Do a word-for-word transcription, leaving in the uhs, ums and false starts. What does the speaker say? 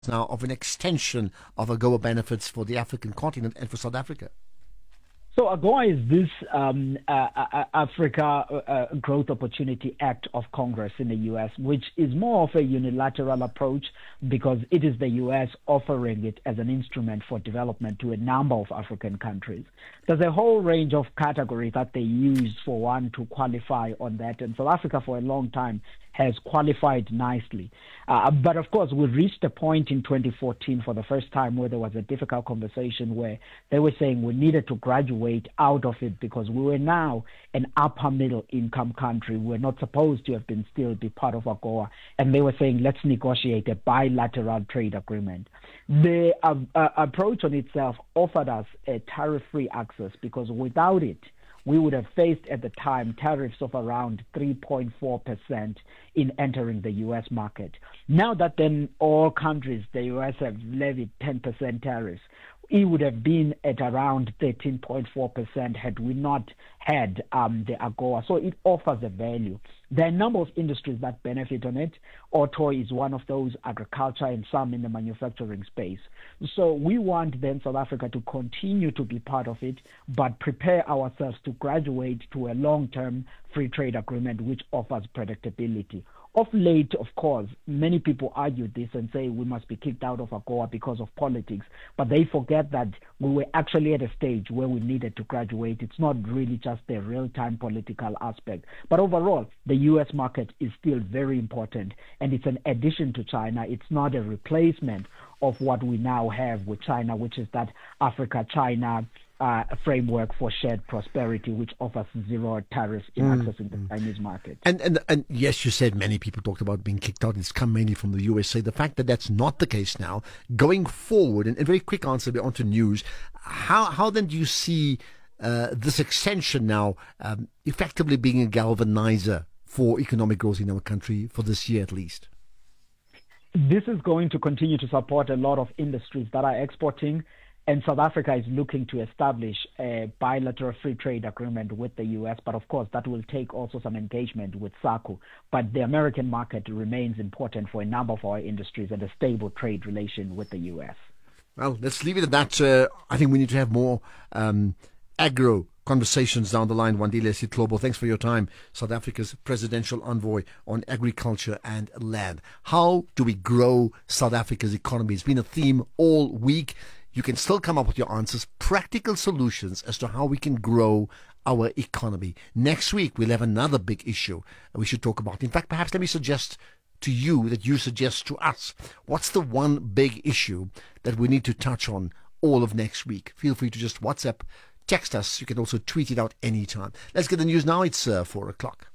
now of an extension of AGOA benefits for the African continent and for South Africa? So AGOA is this um, uh, uh, Africa uh, Growth Opportunity Act of Congress in the U S, which is more of a unilateral approach because it is the U S offering it as an instrument for development to a number of African countries. There's a whole range of categories that they use for one to qualify on that, and South Africa for a long time has qualified nicely. Uh, but of course, we reached a point in twenty fourteen for the first time where there was a difficult conversation where they were saying we needed to graduate out of it because we were now an upper middle income country. We're not supposed to have been still be part of AGOA. And they were saying, let's negotiate a bilateral trade agreement. The uh, uh, approach on itself offered us a tariff-free access because without it, we would have faced at the time tariffs of around three point four percent in entering the U S market. Now that then all countries, the U S have levied ten percent tariffs, it would have been at around thirteen point four percent had we not had um, the AGOA. So it offers a value. There are a number of industries that benefit on it. Auto is one of those, agriculture, and some in the manufacturing space. So we want then South Africa to continue to be part of it, but prepare ourselves to graduate to a long-term free trade agreement which offers predictability. Of late, of course, many people argue this and say we must be kicked out of AGOA because of politics, but they forget that we were actually at a stage where we needed to graduate. It's not really just the real-time political aspect. But overall, the U S market is still very important, and it's an addition to China. It's not a replacement of what we now have with China, which is that Africa-China Uh, a framework for shared prosperity, which offers zero tariffs in mm, accessing the mm. Chinese market. And, and and yes, you said many people talked about being kicked out. It's come mainly from the U S A. The fact that that's not the case now, going forward, and a very quick answer onto news, how, how then do you see uh, this extension now um, effectively being a galvanizer for economic growth in our country for this year at least? This is going to continue to support a lot of industries that are exporting. And South Africa is looking to establish a bilateral free trade agreement with the U S, but of course that will take also some engagement with SACU. But the American market remains important for a number of our industries and a stable trade relation with the U S. Well, let's leave it at that. Uh, I think we need to have more um, agro conversations down the line. Wandile Sihlobo, thanks for your time. South Africa's presidential envoy on agriculture and land. How do we grow South Africa's economy? It's been a theme all week. You can still come up with your answers, practical solutions as to how we can grow our economy. Next week, we'll have another big issue we should talk about. In fact, perhaps let me suggest to you that you suggest to us. What's the one big issue that we need to touch on all of next week? Feel free to just WhatsApp, text us. You can also tweet it out anytime. Let's get the news now. It's uh, four o'clock.